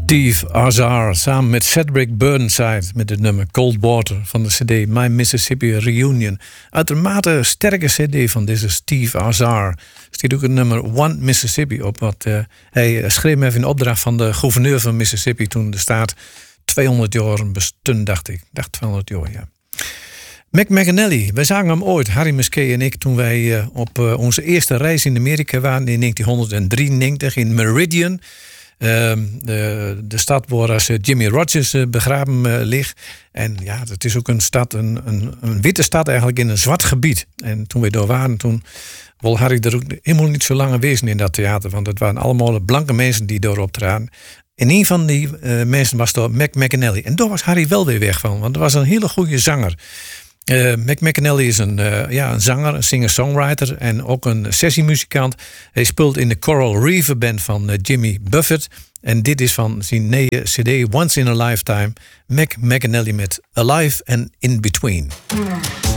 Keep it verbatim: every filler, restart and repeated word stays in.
Steve Azar samen met Cedric Burnside met het nummer Cold Water van de cd My Mississippi Reunion. Uitermate sterke cd van deze Steve Azar. Er staat ook het nummer One Mississippi op. Wat, uh, hij schreef even in opdracht van de gouverneur van Mississippi toen de staat tweehonderd jaar bestond, dacht ik. Ik dacht tweehonderd jaar, ja. Mac McAnally, wij zagen hem ooit, Harry Muskee en ik, toen wij uh, op uh, onze eerste reis in Amerika waren in negentien drieënnegentig in Meridian. Uh, de, de stad waar als Jimmy Rogers uh, begraven uh, ligt. En ja, het is ook een stad, een, een, een witte stad eigenlijk in een zwart gebied. En toen we daar waren, toen wil Harry er ook helemaal niet zo lang wezen in dat theater. Want het waren allemaal blanke mensen die daar optraden. En een van die uh, mensen was daar Mac McAnally. En daar was Harry wel weer weg van, want hij was een hele goede zanger. Uh, Mac McAnally is een, uh, ja, een zanger, een singer-songwriter en ook een sessiemuzikant. Hij speelt in de Coral Reefer Band van uh, Jimmy Buffett. En dit is van zijn nieuwe cd Once in a Lifetime. Mac McAnally met Alive and In Between. Mm.